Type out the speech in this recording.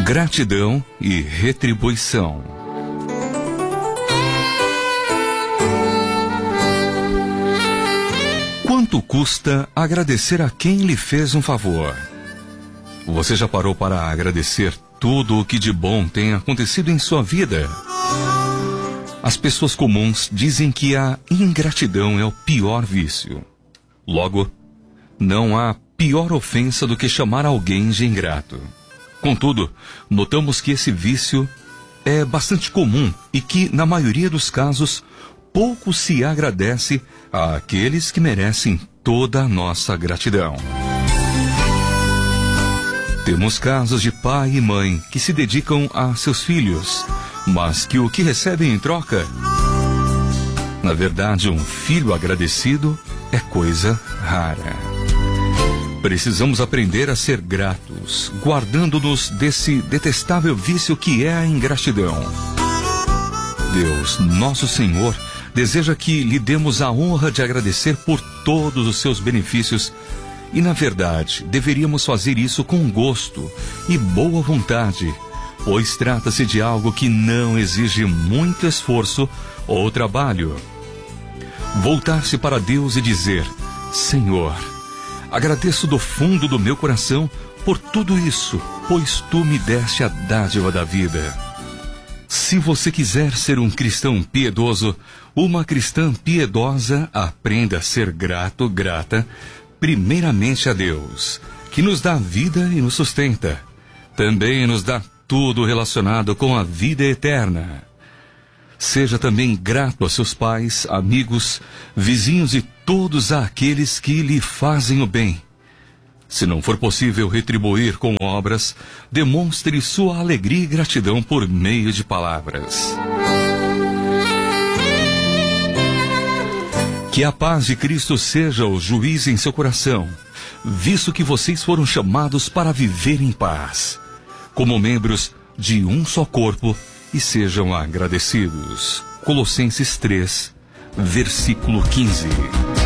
Gratidão e retribuição. Quanto custa agradecer a quem lhe fez um favor? Você já parou para agradecer tudo o que de bom tem acontecido em sua vida? As pessoas comuns dizem que a ingratidão é o pior vício. Logo, não há pior ofensa do que chamar alguém de ingrato. Contudo, notamos que esse vício é bastante comum e que, na maioria dos casos, pouco se agradece àqueles que merecem toda a nossa gratidão. Temos casos de pai e mãe que se dedicam a seus filhos, mas que o que recebem em troca? Na verdade, um filho agradecido é coisa rara. Precisamos aprender a ser gratos, guardando-nos desse detestável vício que é a ingratidão. Deus, nosso Senhor, deseja que lhe demos a honra de agradecer por todos os seus benefícios e, na verdade, deveríamos fazer isso com gosto e boa vontade, pois trata-se de algo que não exige muito esforço ou trabalho. Voltar-se para Deus e dizer: Senhor, agradeço do fundo do meu coração por tudo isso, pois Tu me deste a dádiva da vida. Se você quiser ser um cristão piedoso, uma cristã piedosa, aprenda a ser grato, grata, primeiramente a Deus, que nos dá vida e nos sustenta. Também nos dá tudo relacionado com a vida eterna. Seja também grato a seus pais, amigos, vizinhos e todos aqueles que lhe fazem o bem. Se não for possível retribuir com obras, demonstre sua alegria e gratidão por meio de palavras. Que a paz de Cristo seja o juiz em seu coração, visto que vocês foram chamados para viver em paz, como membros de um só corpo, e sejam agradecidos. Colossenses 3, versículo 15.